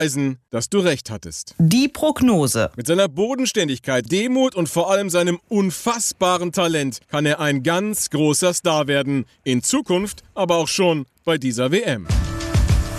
beweisen, dass du recht hattest. Die Prognose. Mit seiner Bodenständigkeit, Demut und vor allem seinem unfassbaren Talent kann er ein ganz großer Star werden. In Zukunft, aber auch schon bei dieser WM.